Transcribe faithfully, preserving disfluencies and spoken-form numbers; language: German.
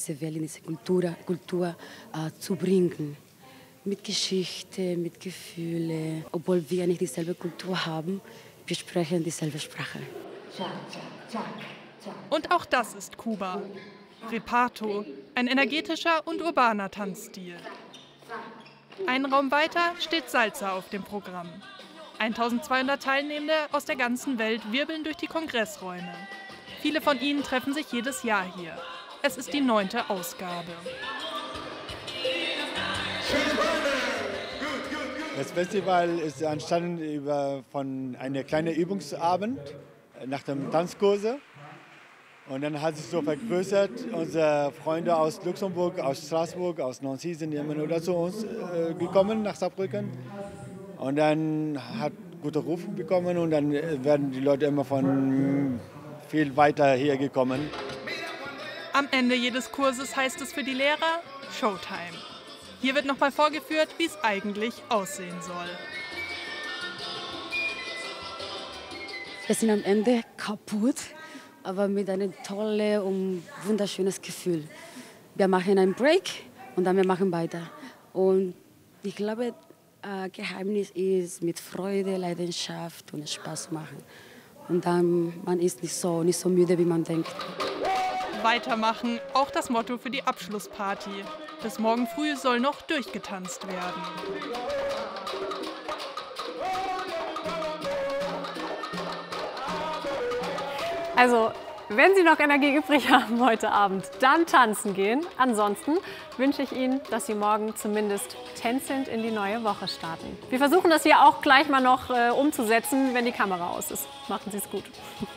diese Welt, in diese Kultur, Kultur äh, zu bringen. Mit Geschichte, mit Gefühle. Obwohl wir nicht dieselbe Kultur haben, wir sprechen dieselbe Sprache. Und auch das ist Kuba. Reparto, ein energetischer und urbaner Tanzstil. Einen Raum weiter steht Salsa auf dem Programm. eintausendzweihundert Teilnehmende aus der ganzen Welt wirbeln durch die Kongressräume. Viele von ihnen treffen sich jedes Jahr hier. Es ist die neunte Ausgabe. Das Festival ist entstanden über, von einem kleinen Übungsabend nach dem Tanzkurse. Und dann hat sich so vergrößert. Unsere Freunde aus Luxemburg, aus Straßburg, aus Nancy sind immer nur zu uns äh, gekommen, nach Saarbrücken. Und dann hat gute Ruf bekommen und dann werden die Leute immer von viel weiter hier gekommen. Am Ende jedes Kurses heißt es für die Lehrer Showtime. Hier wird nochmal vorgeführt, wie es eigentlich aussehen soll. Wir sind am Ende kaputt, aber mit einem tollen und wunderschönen Gefühl. Wir machen einen Break und dann wir machen weiter. Und ich glaube, das Geheimnis ist mit Freude, Leidenschaft und Spaß machen. Und dann man ist nicht so, nicht so müde, wie man denkt. Weitermachen, auch das Motto für die Abschlussparty. Bis morgen früh soll noch durchgetanzt werden. Also, wenn Sie noch Energie übrig haben heute Abend, dann tanzen gehen. Ansonsten wünsche ich Ihnen, dass Sie morgen zumindest tänzelnd in die neue Woche starten. Wir versuchen das hier auch gleich mal noch äh, umzusetzen, wenn die Kamera aus ist. Machen Sie es gut.